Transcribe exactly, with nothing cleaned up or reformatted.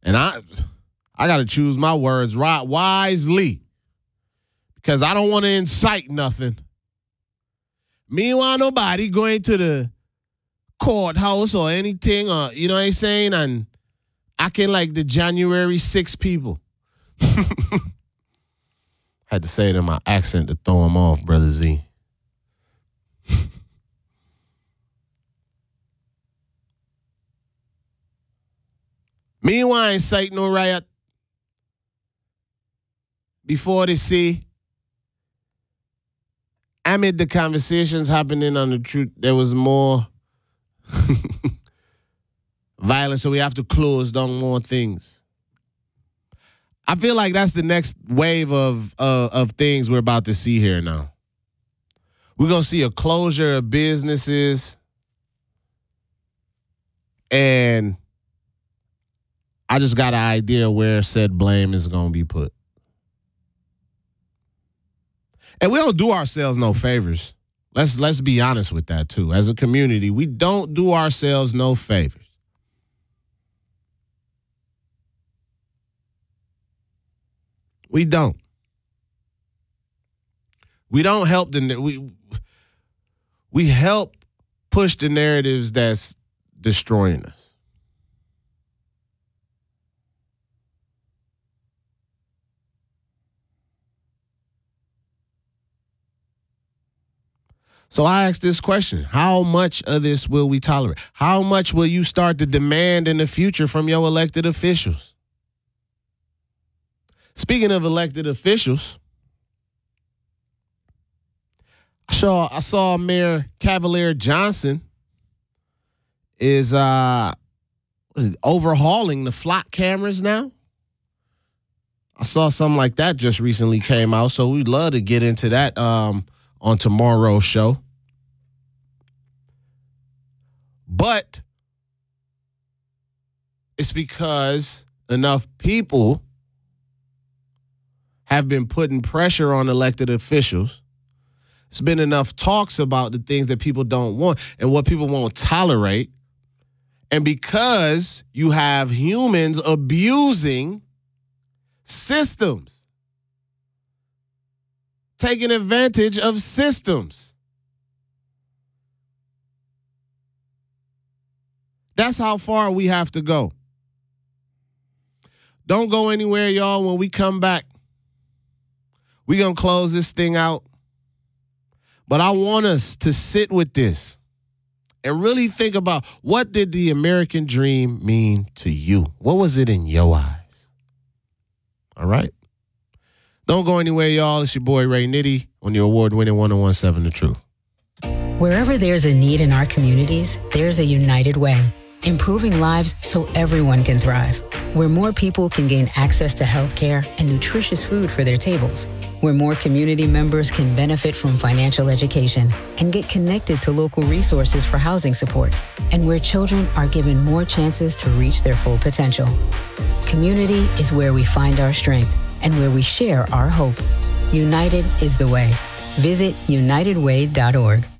And I I got to choose my words right wisely because I don't want to incite nothing. Meanwhile, nobody going to the courthouse or anything, or you know what I'm saying, and acting like the January sixth people. Had to say it in my accent to throw him off, Brother Z. Meanwhile, incite no riot before they see amid the conversations happening on the truth, there was more violence, so we have to close down more things. I feel like that's the next wave of uh, of things we're about to see here now. We're going to see a closure of businesses, and I just got an idea where said blame is going to be put. And we don't do ourselves no favors. Let's let's be honest with that too. As a community, we don't do ourselves no favors. We don't. We don't help the we we help push the narratives that's destroying us. So I ask this question: how much of this will we tolerate? How much will you start to demand in the future from your elected officials? Speaking of elected officials, I saw, I saw Mayor Cavalier Johnson is uh, overhauling the flock cameras now. I saw something like that just recently came out, so we'd love to get into that um, on tomorrow's show. But it's because enough people have been putting pressure on elected officials. It's been enough talks about the things that people don't want and what people won't tolerate. And because you have humans abusing systems, taking advantage of systems. That's how far we have to go. Don't go anywhere, y'all. When we come back, we're going to close this thing out. But I want us to sit with this and really think about, what did the American dream mean to you? What was it in your eyes? All right? Don't go anywhere, y'all. It's your boy, Ray Nitty, on your award-winning one oh one seven The Truth. Wherever there's a need in our communities, there's a United Way. Improving lives so everyone can thrive. Where more people can gain access to health care and nutritious food for their tables. Where more community members can benefit from financial education and get connected to local resources for housing support. And where children are given more chances to reach their full potential. Community is where we find our strength and where we share our hope. United is the way. Visit united way dot org.